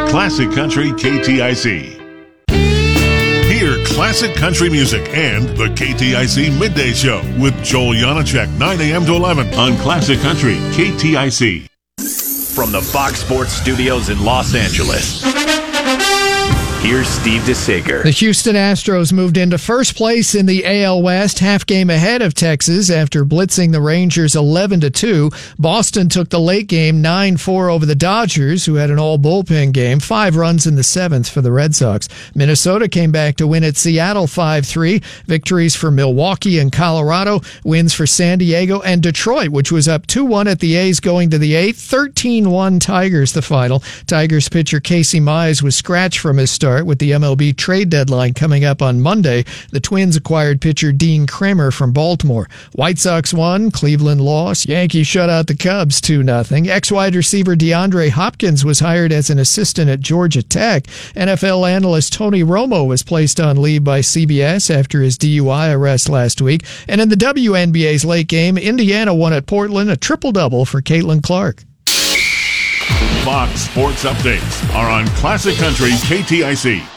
Classic Country KTIC. Hear classic country music and the KTIC Midday Show with Joel Janacek, 9 a.m. to 11 on Classic Country KTIC. From the Fox Sports Studios in Los Angeles, here's Steve DeSager. The Houston Astros moved into first place in the AL West, half game ahead of Texas after blitzing the Rangers 11-2. Boston took the late game 9-4 over the Dodgers, who had an all-bullpen game, 5 runs in the 7th for the Red Sox. Minnesota came back to win at Seattle 5-3. Victories for Milwaukee and Colorado, wins for San Diego and Detroit, which was up 2-1 at the A's going to the 8th. 13-1 Tigers the final. Tigers pitcher Casey Mize was scratched from his start with the MLB trade deadline coming up on Monday. The Twins acquired pitcher Dean Kramer from Baltimore. White Sox won, Cleveland lost. Yankees shut out the Cubs 2-0. Ex-wide receiver DeAndre Hopkins was hired as an assistant at Georgia Tech. NFL analyst Tony Romo was placed on leave by CBS after his DUI arrest last week. And in the WNBA's late game, Indiana won at Portland, a triple-double for Caitlin Clark. Fox Sports Updates are on Classic Country KTIC.